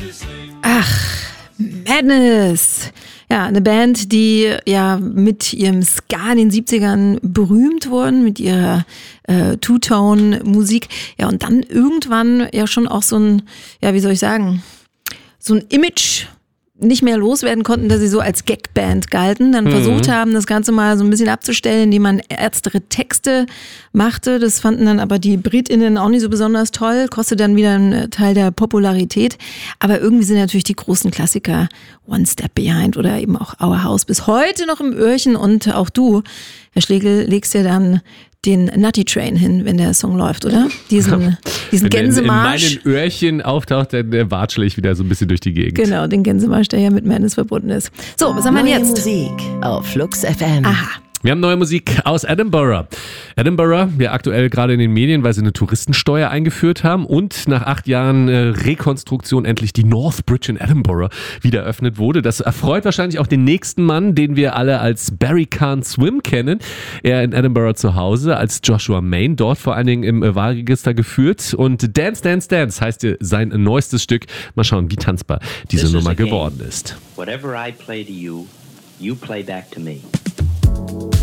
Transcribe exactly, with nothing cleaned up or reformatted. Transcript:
Ach, Madness. Ja, eine Band, die ja mit ihrem Ska in den siebzigern berühmt wurden, mit ihrer äh, Two-Tone-Musik. Ja, und dann irgendwann ja schon auch so ein, ja, wie soll ich sagen, so ein Image nicht mehr loswerden konnten, dass sie so als Gagband galten, dann mhm. versucht haben, das Ganze mal so ein bisschen abzustellen, indem man ernstere Texte machte. Das fanden dann aber die BritInnen auch nicht so besonders toll, kostet dann wieder einen Teil der Popularität. Aber irgendwie sind natürlich die großen Klassiker One Step Behind oder eben auch Our House bis heute noch im Öhrchen. Und auch du, Herr Schlegel, legst ja dann den Nutty Train hin, wenn der Song läuft, oder? Diesen, diesen wenn Gänsemarsch. Wenn in meinen Öhrchen auftaucht, dann watschle ich wieder so ein bisschen durch die Gegend. Genau, den Gänsemarsch, der ja mit Madness verbunden ist. So, was haben wir denn jetzt? Musik auf Flux F M. Aha. Wir haben neue Musik aus Edinburgh. Edinburgh, ja aktuell gerade in den Medien, weil sie eine Touristensteuer eingeführt haben und nach acht Jahren äh, Rekonstruktion endlich die North Bridge in Edinburgh wieder eröffnet wurde. Das erfreut wahrscheinlich auch den nächsten Mann, den wir alle als Barry Can't Swim kennen. Er in Edinburgh zu Hause als Joshua Mayne, dort vor allen Dingen im äh, Wahlregister geführt. Und Dance, Dance, Dance heißt sein neuestes Stück. Mal schauen, wie tanzbar diese This Nummer is a game. geworden ist. Whatever I play to you, you play back to me.